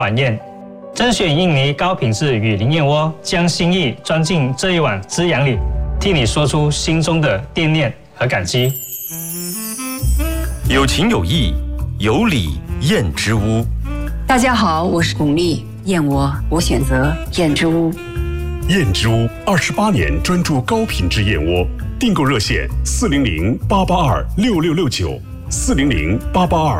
晚宴。甄选印尼高品质与灵燕窝，将心意装进这一碗滋养里，替你说出心中的惦念和感激。 有情有义，有礼燕之屋。 大家好，我是巩俐，燕窝我选择燕之屋。 燕之屋28年专注高品质燕窝，订购热线400-882-6669，400-882